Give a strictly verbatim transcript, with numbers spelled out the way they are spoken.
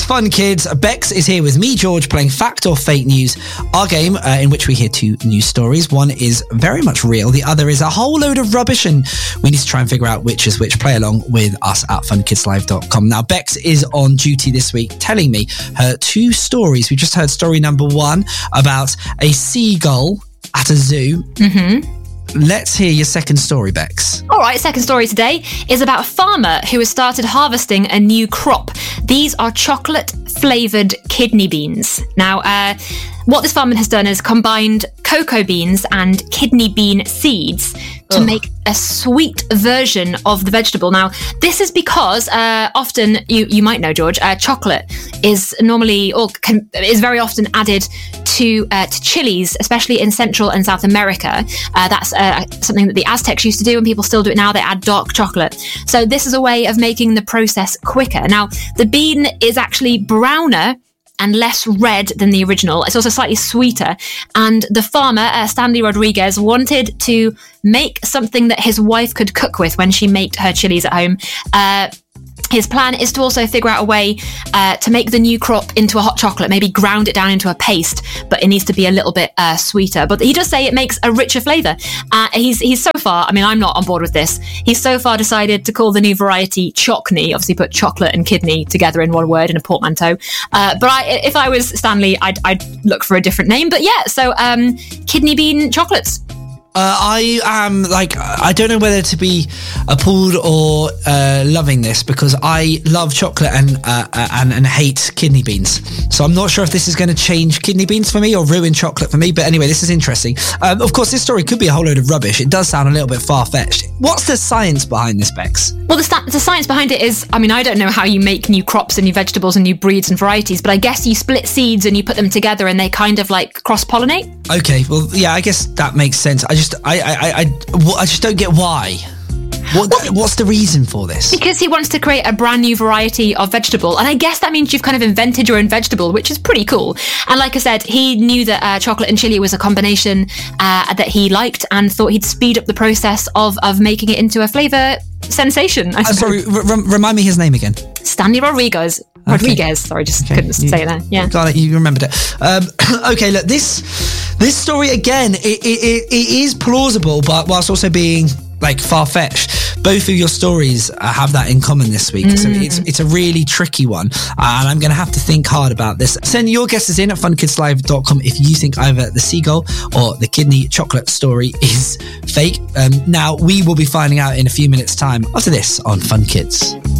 Fun Kids. Bex is here with me, George, playing Fact or Fake News, our game uh, in which we hear two news stories. One is very much real. The other is a whole load of rubbish, and we need to try and figure out which is which. Play along with us at fun kids live dot com. Now, Bex is on duty this week telling me her two stories. We just heard story number one about a seagull at a zoo. Mm-hmm. Let's hear your second story, Bex. All right, second story today is about a farmer who has started harvesting a new crop. These are chocolate-flavoured kidney beans. Now, uh, what this farmer has done is combined cocoa beans and kidney bean seeds to Ugh. make a sweet version of the vegetable. Now, this is because uh, often, you, you might know, George, uh, chocolate is normally, or can, is very often added to uh, to chilies, especially in Central and South America. Uh, that's uh, something that the Aztecs used to do, and people still do it now. They add dark chocolate. So this is a way of making the process quicker. Now, the bean is actually browner and less red than the original. It's also slightly sweeter. And the farmer, uh, Stanley Rodriguez, wanted to make something that his wife could cook with when she made her chilies at home. Uh, His plan is to also figure out a way uh, to make the new crop into a hot chocolate, maybe ground it down into a paste, but it needs to be a little bit uh, sweeter. But he does say it makes a richer flavour. Uh, he's he's so far, I mean, I'm not on board with this. He's so far decided to call the new variety Chockney, obviously put chocolate and kidney together in one word in a portmanteau. Uh, but I, if I was Stanley, I'd, I'd look for a different name. But yeah, so um, kidney bean chocolates. Uh, I am like, I don't know whether to be appalled or uh, loving this, because I love chocolate and, uh, and and hate kidney beans. So I'm not sure if this is going to change kidney beans for me or ruin chocolate for me. But anyway, this is interesting. Um, of course, this story could be a whole load of rubbish. It does sound a little bit far-fetched. What's the science behind this, Bex? Well, the, sta- the science behind it is, I mean, I don't know how you make new crops and new vegetables and new breeds and varieties, but I guess you split seeds and you put them together and they kind of like cross-pollinate. Okay, well, yeah, I guess that makes sense. I just, I, I, I, I, I just don't get why. What, well, what's the reason for this? Because he wants to create a brand new variety of vegetable. And I guess that means you've kind of invented your own vegetable, which is pretty cool. And like I said, he knew that uh, chocolate and chili was a combination uh, that he liked and thought he'd speed up the process of, of making it into a flavour sensation. I uh, sorry, r- remind me his name again. Stanley Rodriguez. Okay. Rodriguez, sorry, just okay. couldn't you, say that. Yeah, got it. You remembered it. Um, okay, look, this this story again, it, it, it, it is plausible, but whilst also being like far-fetched. Both of your stories uh, have that in common this week. Mm. So it's it's a really tricky one. Uh, and I'm going to have to think hard about this. Send your guesses in at fun kids live dot com if you think either the seagull or the kidney chocolate story is fake. Um, now, we will be finding out in a few minutes' time after this on Fun Kids.